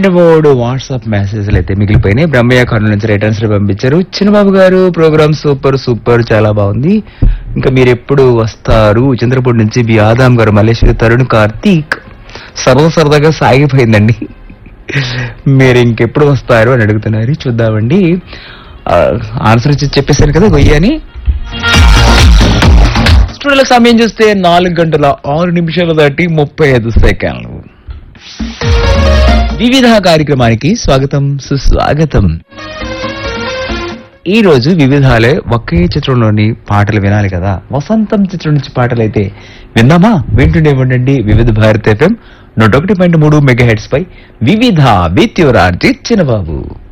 రెండు మూడు వాట్సాప్ మెసేజ్లు అయితే మిగిలిపోయినాయి. బ్రహ్మయ్య కర్నూలు నుంచి రిటర్న్స్ పంపించారు. చిన్నబాబు గారు ప్రోగ్రామ్ సూపర్ సూపర్ చాలా బాగుంది, ఇంకా మీరు ఎప్పుడు వస్తారు? చంద్రపూడి నుంచి బి ఆదాం గారు, మల్లేశ్వరి, తరుణ్, కార్తీక్. సరదాగా సాగిపోయిందండి. మీరు ఇంకెప్పుడు వస్తారు అని అడుగుతున్నారు. చూద్దామండి. ఆన్సర్ ఇచ్చి చెప్పేశారు కదా గొయ్యి అని. స్టూడియోలో సమయం చూస్తే 4 గంటల 6 నిమిషాలు దాటి 35 సెకండ్లు. వివిధ కార్యక్రమానికి స్వాగతం సుస్వాగతం. ఈ రోజు వివిధాలే ఒకే చిత్రంలోని పాటలు వినాలి కదా. వసంతం చిత్రం నుంచి పాటలు అయితే విందామా? వింటూనే ఉండండి వివిధ భారత FM 101.3 మెగాహెర్ట్జ్ పై. వివిధ విత్ యువర్ ఆర్జే చిన్నబాబు.